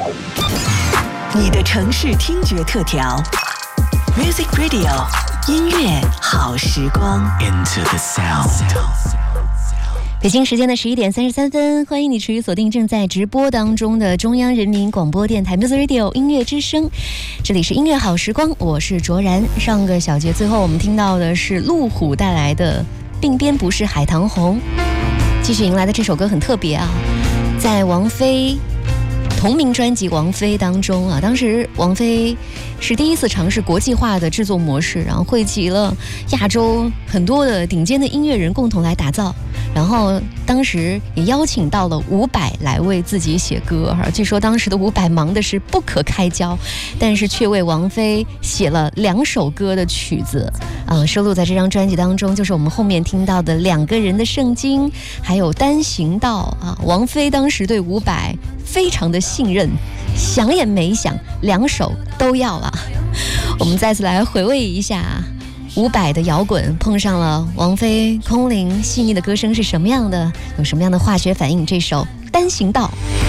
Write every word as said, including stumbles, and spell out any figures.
你的城市听觉特调 Music Radio 音乐好时光 Into the sound。 北京时间的十一点三十三分，欢迎你持续锁定正在直播当中的中央人民广播电台 Music Radio 音乐之声，这里是音乐好时光，我是卓然。上个小节最后我们听到的是路虎带来的鬓边不是海棠红，继续迎来的这首歌很特别啊，在王菲同名专辑《王菲》当中啊，当时王菲是第一次尝试国际化的制作模式，然后汇集了亚洲很多的顶尖的音乐人共同来打造，然后当时也邀请到了伍佰来为自己写歌，据说当时的伍佰忙的是不可开交，但是却为王菲写了两首歌的曲子啊，收录在这张专辑当中，就是我们后面听到的《两个人的圣经》，还有《单行道》啊。王菲当时对伍佰非常的信任，想也没想，两首都要了。我们再次来回味一下伍佰的摇滚碰上了王菲空灵细腻的歌声是什么样的，有什么样的化学反应，这首《单行道》。